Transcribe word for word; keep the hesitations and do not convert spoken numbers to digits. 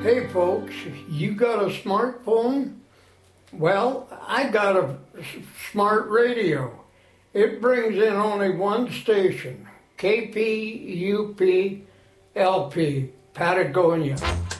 Hey folks, you got a smartphone? Well, I got a smart radio. It brings in only one station, K P U P L P, Patagonia.